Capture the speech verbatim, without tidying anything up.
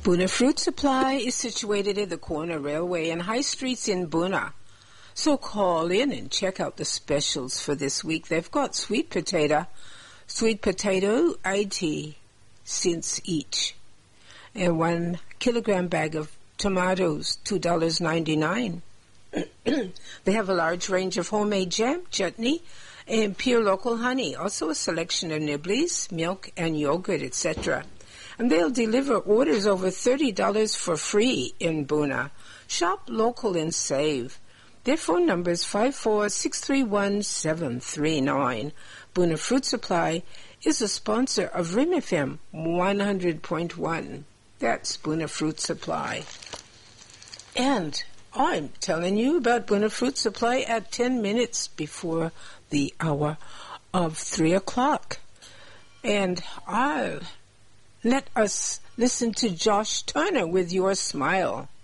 Boona Fruit Supply is situated at the corner railway and high streets in Boona. So call in and check out the specials for this week. They've got sweet potato, sweet potato, eighty cents each. And one kilogram bag of tomatoes, two dollars and ninety-nine cents. They have a large range of homemade jam, chutney, and pure local honey. Also a selection of nibblies, milk, and yogurt, et cetera. And they'll deliver orders over thirty dollars for free in Boona. Shop local and save. Their phone number is five four six three one seven three nine. Boona Fruit Supply is a sponsor of R I M F M one hundred point one. That's Boona Fruit Supply. And I'm telling you about Boona Fruit Supply at ten minutes before the hour of three o'clock. And I'll let us listen to Josh Turner with Your Smile.